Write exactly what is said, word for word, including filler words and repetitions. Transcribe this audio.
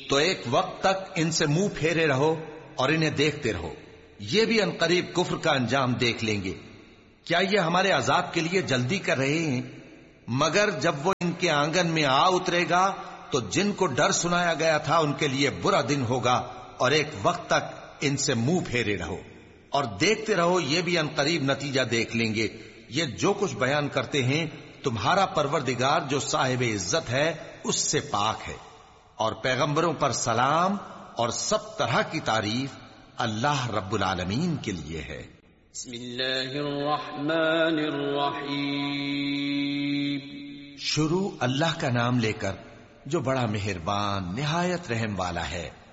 तो एक वक्त तक इनसे मुंह फेरे रहो और इन्हें देखते रहो, ये भी अनकरीब कुफ्र का अंजाम देख लेंगे। क्या ये हमारे अजाब के लिए जल्दी कर रहे हैं? मगर जब वो इनके आंगन में आ उतरेगा तो जिनको डर सुनाया गया था उनके लिए बुरा दिन होगा, और एक वक्त तक इनसे मुंह फेरे रहो और देखते रहो, ये भी अनकरीब नतीजा देख लेंगे। ये जो कुछ बयान करते हैं तुम्हारा परवरदिगार जो साहिब इज्जत है उससे पाक है। और पैगंबरों पर सलाम और सब तरह की तारीफ अल्लाह रब्बुल आलमीन के लिए है। शुरू अल्लाह का नाम लेकर जो बड़ा मेहरबान निहायत रहम वाला है।